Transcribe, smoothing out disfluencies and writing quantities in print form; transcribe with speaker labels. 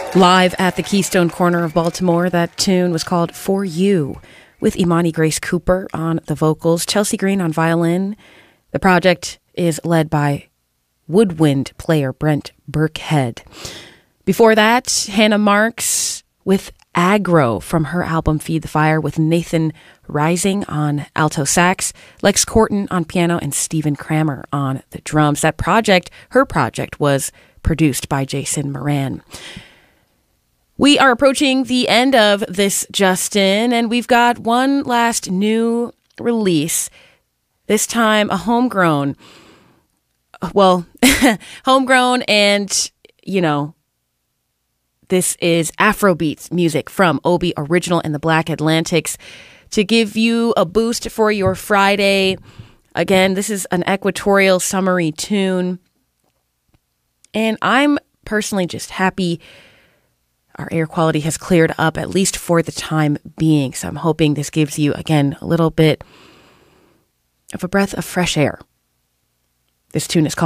Speaker 1: Live at the Keystone Corner of Baltimore, that tune was called For You, with Imani Grace Cooper on the vocals, Chelsea Green on violin. The project is led by woodwind player Brent Burkhead. Before that, Hannah Marks with Aggro from her album Feed the Fire, with Nathan Rising on alto sax, Lex Corton on piano, and Stephen Kramer on the drums. That project, her project, was produced by Jason Moran. We are approaching the end of this Justin, and we've got one last new release, this time a homegrown, and, this is Afrobeats music from Obi Original and the Black Atlantics to give you a boost for your Friday. Again, this is an equatorial summery tune, and I'm personally just happy our air quality has cleared up, at least for the time being. So I'm hoping this gives you, again, a little bit of a breath of fresh air. This tune is called